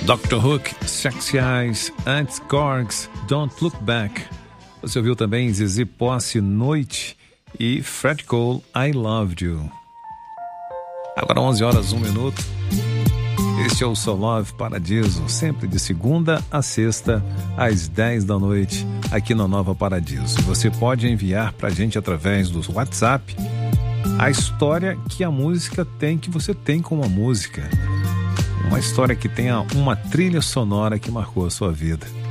Dr. Hook, Sexy Eyes, Ants Gorgs, Don't Look Back. Você ouviu também Zizi Posse, Noite, e Fred Cole, I Loved You. Agora 11 horas 1 minuto. Este é o So Love Paradiso, sempre de segunda a sexta, às 10 da noite, aqui na Nova Paradiso. Você pode enviar pra gente através do WhatsApp a história que a música tem, que você tem com a música. Uma história que tenha uma trilha sonora que marcou a sua vida.